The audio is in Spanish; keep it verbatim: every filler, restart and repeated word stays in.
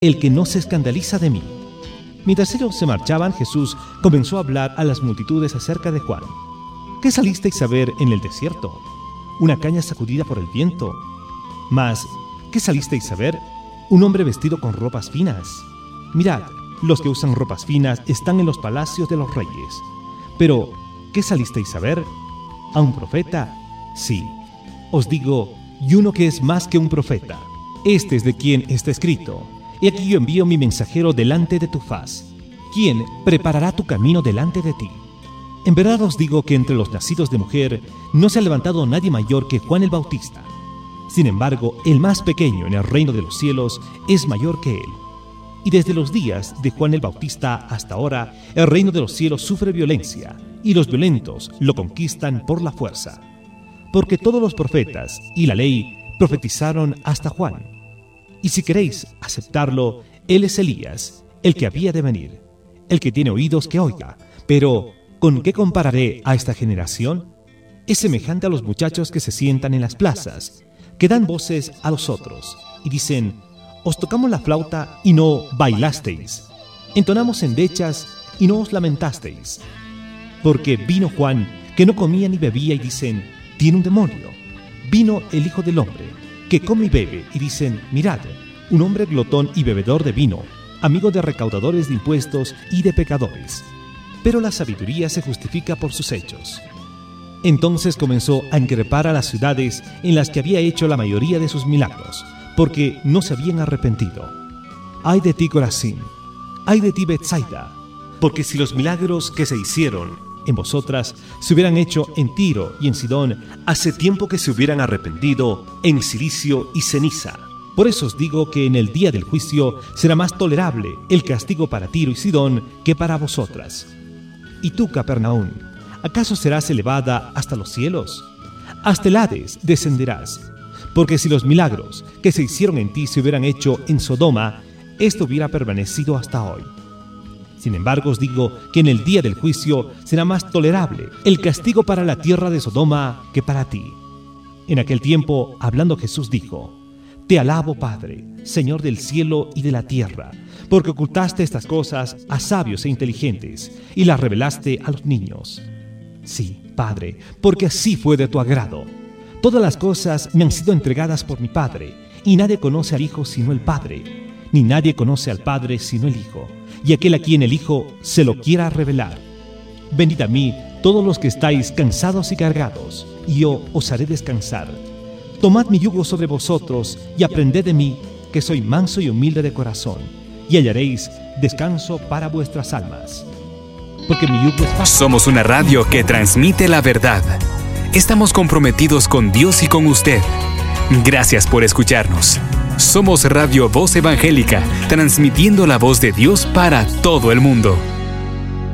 el que no se escandaliza de mí. Mientras ellos se marchaban, Jesús comenzó a hablar a las multitudes acerca de Juan. ¿Qué salisteis a ver en el desierto? ¿Una caña sacudida por el viento? Mas, ¿qué salisteis a ver? ¿Un hombre vestido con ropas finas? Mirad, los que usan ropas finas están en los palacios de los reyes. Pero, ¿qué salisteis a ver? ¿A un profeta? Sí, os digo, y uno que es más que un profeta. Este es de quien está escrito: y aquí yo envío mi mensajero delante de tu faz, quien preparará tu camino delante de ti. En verdad os digo que entre los nacidos de mujer no se ha levantado nadie mayor que Juan el Bautista. Sin embargo, el más pequeño en el reino de los cielos es mayor que él. Y desde los días de Juan el Bautista hasta ahora, el reino de los cielos sufre violencia, y los violentos lo conquistan por la fuerza. Porque todos los profetas y la ley profetizaron hasta Juan. Y si queréis aceptarlo, él es Elías, el que había de venir. El que tiene oídos que oiga. Pero, ¿con qué compararé a esta generación? Es semejante a los muchachos que se sientan en las plazas, que dan voces a los otros, y dicen: os tocamos la flauta y no bailasteis, entonamos endechas y no os lamentasteis. Porque vino Juan, que no comía ni bebía, y dicen: tiene un demonio. Vino el Hijo del Hombre, que come y bebe, y dicen: mirad, un hombre glotón y bebedor de vino, amigo de recaudadores de impuestos y de pecadores. Pero la sabiduría se justifica por sus hechos. Entonces comenzó a increpar a las ciudades en las que había hecho la mayoría de sus milagros, porque no se habían arrepentido. ¡Ay de ti, Corazín! ¡Ay de ti, Betsaida! Porque si los milagros que se hicieron en vosotras se hubieran hecho en Tiro y en Sidón, hace tiempo que se hubieran arrepentido en cilicio y ceniza. Por eso os digo que en el día del juicio será más tolerable el castigo para Tiro y Sidón que para vosotras. ¿Y tú, Capernaum, acaso serás elevada hasta los cielos? Hasta el Hades descenderás. Porque si los milagros que se hicieron en ti se hubieran hecho en Sodoma, esto hubiera permanecido hasta hoy. Sin embargo, os digo que en el día del juicio será más tolerable el castigo para la tierra de Sodoma que para ti. En aquel tiempo, hablando Jesús, dijo: te alabo, Padre, Señor del cielo y de la tierra, porque ocultaste estas cosas a sabios e inteligentes y las revelaste a los niños. Sí, Padre, porque así fue de tu agrado. Todas las cosas me han sido entregadas por mi Padre, y nadie conoce al Hijo sino el Padre, ni nadie conoce al Padre sino el Hijo, y aquel a quien el Hijo se lo quiera revelar. Venid a mí, todos los que estáis cansados y cargados, y yo os haré descansar. Tomad mi yugo sobre vosotros, y aprended de mí, que soy manso y humilde de corazón, y hallaréis descanso para vuestras almas. Porque mi yugo es fácil. Somos una radio que transmite la verdad. Estamos comprometidos con Dios y con usted. Gracias por escucharnos. Somos Radio Voz Evangélica, transmitiendo la voz de Dios para todo el mundo.